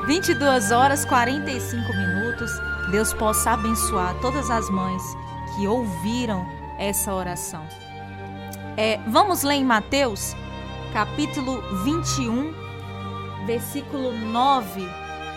22 horas 45 minutos. Deus possa abençoar todas as mães que ouviram essa oração. Vamos ler em Mateus, capítulo 21, versículo 9.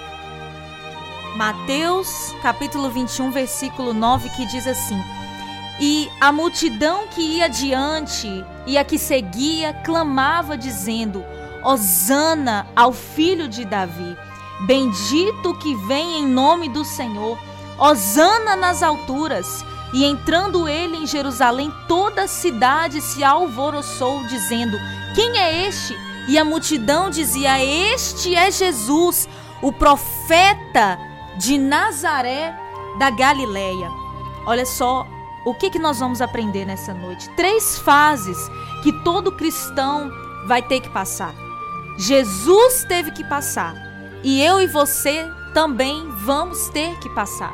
Mateus, capítulo 21, versículo 9, que diz assim: E a multidão que ia adiante e a que seguia clamava dizendo: Hosana ao filho de Davi, bendito que vem em nome do Senhor, Hosana nas alturas. E entrando ele em Jerusalém, toda a cidade se alvoroçou, dizendo: Quem é este? E a multidão dizia: Este é Jesus, o profeta de Nazaré da Galileia. Olha só o que nós vamos aprender nessa noite. 3 fases que todo cristão vai ter que passar. Jesus teve que passar. E eu e você também vamos ter que passar.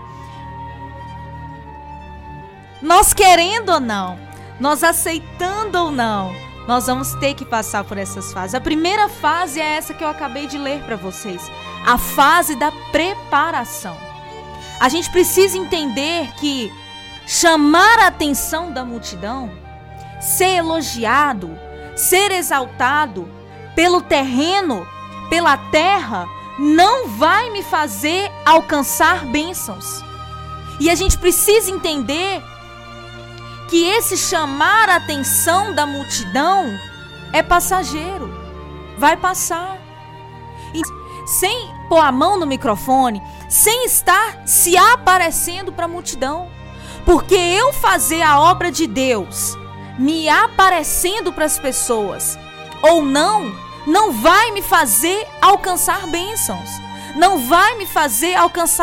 Nós querendo ou não, nós aceitando ou não, nós vamos ter que passar por essas fases. A primeira fase é essa que eu acabei de ler para vocês. A fase da preparação. A gente precisa entender que chamar a atenção da multidão, ser elogiado, ser exaltado pelo terreno, pela terra, não vai me fazer alcançar bênçãos. E a gente precisa entender que esse chamar a atenção da multidão é passageiro, vai passar. E sem pôr a mão no microfone, sem estar se aparecendo para a multidão. Porque eu fazer a obra de Deus, me aparecendo para as pessoas, ou não vai me fazer alcançar bênçãos, não vai me fazer alcançar